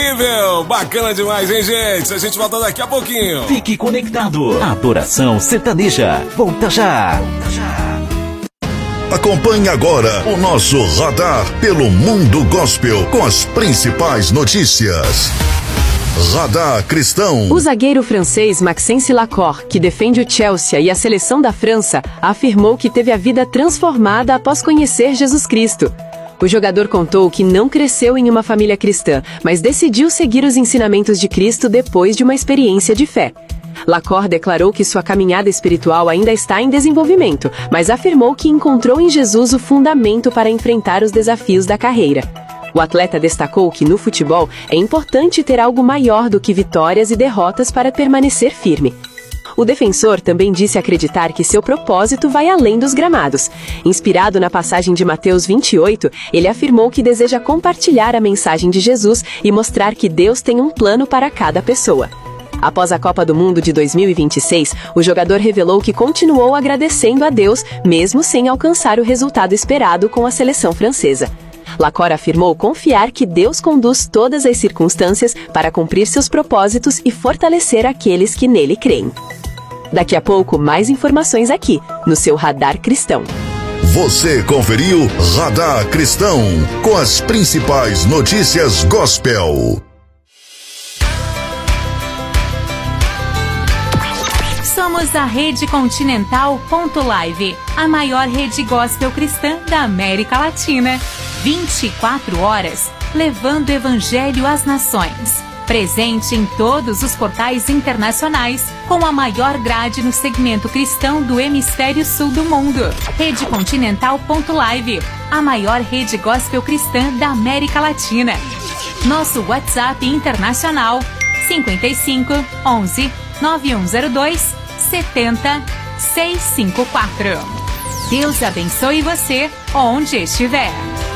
incrível! Bacana demais, hein, gente? A gente volta daqui a pouquinho. Fique conectado. Adoração Sertaneja. Volta já. Acompanhe agora o nosso radar pelo mundo gospel com as principais notícias. Radar Cristão. O zagueiro francês Maxence Lacore, que defende o Chelsea e a seleção da França, afirmou que teve a vida transformada após conhecer Jesus Cristo. O jogador contou que não cresceu em uma família cristã, mas decidiu seguir os ensinamentos de Cristo depois de uma experiência de fé. Lacore declarou que sua caminhada espiritual ainda está em desenvolvimento, mas afirmou que encontrou em Jesus o fundamento para enfrentar os desafios da carreira. O atleta destacou que no futebol é importante ter algo maior do que vitórias e derrotas para permanecer firme. O defensor também disse acreditar que seu propósito vai além dos gramados. Inspirado na passagem de Mateus 28, ele afirmou que deseja compartilhar a mensagem de Jesus e mostrar que Deus tem um plano para cada pessoa. Após a Copa do Mundo de 2026, o jogador revelou que continuou agradecendo a Deus, mesmo sem alcançar o resultado esperado com a seleção francesa. Lacore afirmou confiar que Deus conduz todas as circunstâncias para cumprir seus propósitos e fortalecer aqueles que nele creem. Daqui a pouco, mais informações aqui, no seu Radar Cristão. Você conferiu Radar Cristão, com as principais notícias gospel. Somos a Rede Continental.live, a maior rede gospel cristã da América Latina. 24 horas, levando o Evangelho às nações. Presente em todos os portais internacionais, com a maior grade no segmento cristão do hemisfério sul do mundo. Rede Continental.live, a maior rede gospel cristã da América Latina. Nosso WhatsApp internacional, 55 11 9102 70 654. Deus abençoe você, onde estiver.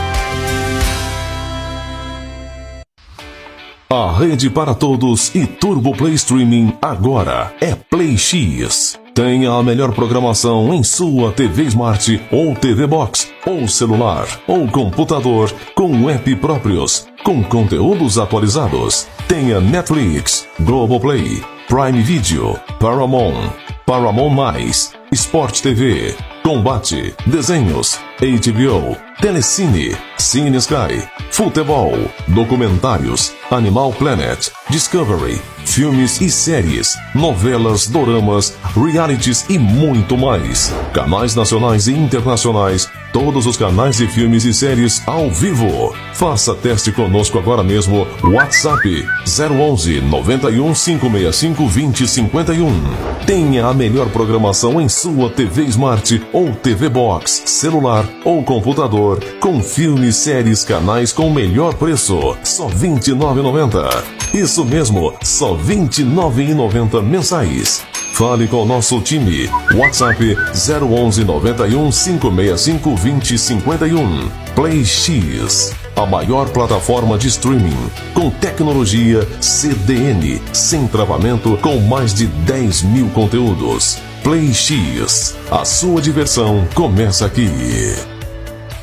A rede para todos e Turbo Play Streaming agora é Play X. Tenha a melhor programação em sua TV Smart ou TV Box, ou celular, ou computador, com app próprios, com conteúdos atualizados. Tenha Netflix, Globoplay, Prime Video, Paramount, Paramount+, Sport TV, Combate, Desenhos, HBO, Telecine, Cine Sky, Futebol, Documentários, Animal Planet, Discovery, filmes e séries, novelas, doramas, realities e muito mais. Canais nacionais e internacionais, todos os canais de filmes e séries ao vivo. Faça teste conosco agora mesmo. WhatsApp 011 91 565 2051. Tenha a melhor programação em sua TV Smart ou TV Box, celular ou computador, com filmes, séries, canais com melhor preço. Só R$ 29,90. Isso mesmo, só R$ 29,90 mensais. Fale com o nosso time. WhatsApp 011 91 565 2051. Play X, a maior plataforma de streaming com tecnologia CDN, sem travamento, com mais de 10 mil conteúdos. Play X, a sua diversão começa aqui.